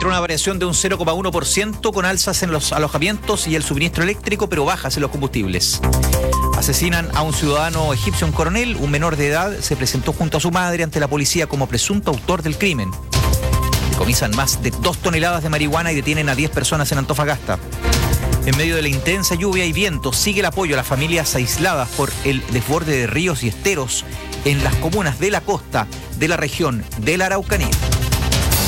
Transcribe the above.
registró una variación de un 0,1% con alzas en los alojamientos y el suministro eléctrico, pero bajas en los combustibles. Asesinan a un ciudadano egipcio en Coronel. Un menor de edad se presentó junto a su madre ante la policía como presunto autor del crimen. Decomisan más de 2 toneladas de marihuana y detienen a 10 personas en Antofagasta. En medio de la intensa lluvia y viento, sigue el apoyo a las familias aisladas por el desborde de ríos y esteros en las comunas de la costa de la región de la Araucanía.